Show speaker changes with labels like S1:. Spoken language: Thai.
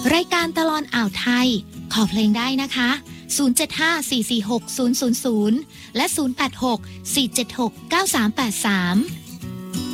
S1: รายการตลอดอ่าวไทยขอเพลงได้นะคะ075-446-000และ086-476-9383